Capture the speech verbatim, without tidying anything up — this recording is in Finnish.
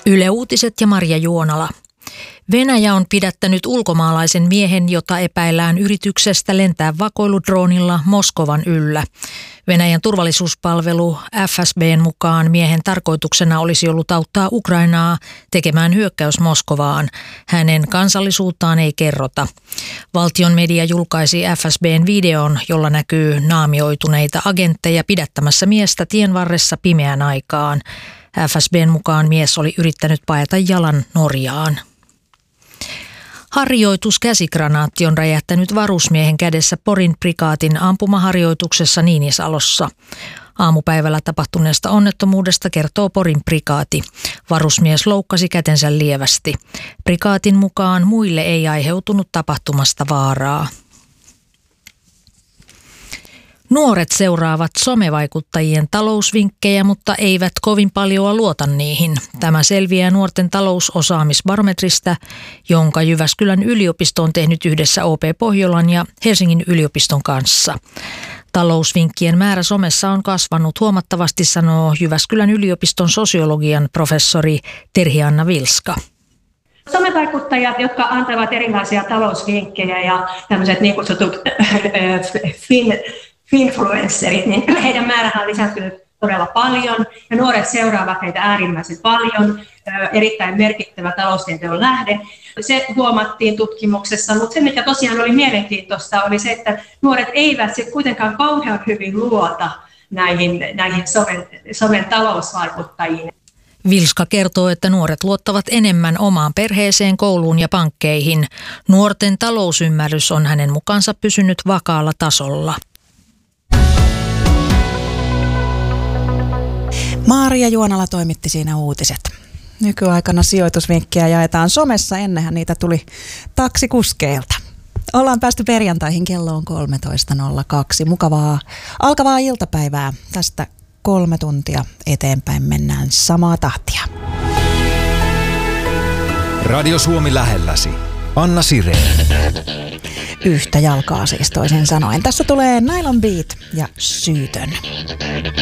Yle Uutiset ja Marja Juonala. Venäjä on pidättänyt ulkomaalaisen miehen, jota epäillään yrityksestä lentää vakoiludroonilla Moskovan yllä. Venäjän turvallisuuspalvelu F S B:n mukaan miehen tarkoituksena olisi ollut auttaa Ukrainaa tekemään hyökkäys Moskovaan. Hänen kansallisuuttaan ei kerrota. Valtion media julkaisi F S B:n videon, jolla näkyy naamioituneita agentteja pidättämässä miestä tien varressa pimeän aikaan. F S B:n mukaan mies oli yrittänyt paeta jalan Norjaan. Harjoituskäsikranaatti on räjähtänyt varusmiehen kädessä Porin prikaatin ampumaharjoituksessa Niinisalossa. Aamupäivällä tapahtuneesta onnettomuudesta kertoo Porin prikaati. Varusmies loukkasi kätensä lievästi. Prikaatin mukaan muille ei aiheutunut tapahtumasta vaaraa. Nuoret seuraavat somevaikuttajien talousvinkkejä, mutta eivät kovin paljoa luota niihin. Tämä selviää nuorten talousosaamisbarometristä, jonka Jyväskylän yliopisto on tehnyt yhdessä O P Pohjolan ja Helsingin yliopiston kanssa. Talousvinkkien määrä somessa on kasvanut huomattavasti, sanoo Jyväskylän yliopiston sosiologian professori Terhi-Anna Vilska. Somevaikuttajat, jotka antavat erilaisia talousvinkkejä ja tämmöiset niin kutsutut fin, finfluencerit, niin heidän määrähän on lisääntynyt todella paljon ja nuoret seuraavat heitä äärimmäisen paljon, erittäin merkittävä taloustieteen lähde. Se huomattiin tutkimuksessa, mutta se mikä tosiaan oli mielenkiintoista oli se, että nuoret eivät sit kuitenkaan kauhean hyvin luota näihin, näihin somen, somen talousvaikuttajiin. Vilska kertoo, että nuoret luottavat enemmän omaan perheeseen, kouluun ja pankkeihin. Nuorten talousymmärrys on hänen mukaansa pysynyt vakaalla tasolla. Marja Juonala toimitti siinä uutiset. Nykyaikana sijoitusvinkkejä jaetaan somessa, ennenhän niitä tuli taksikuskeilta. Ollaan päästy perjantaihin, kello on kolmetoista nolla kaksi. Mukavaa alkavaa iltapäivää. Tästä kolme tuntia eteenpäin mennään samaa tahtia. Radio Suomi lähelläsi. Anna Sireen. Yhtä jalkaa siis toisin sanoen. Tässä tulee Nylon Beat ja Syytön.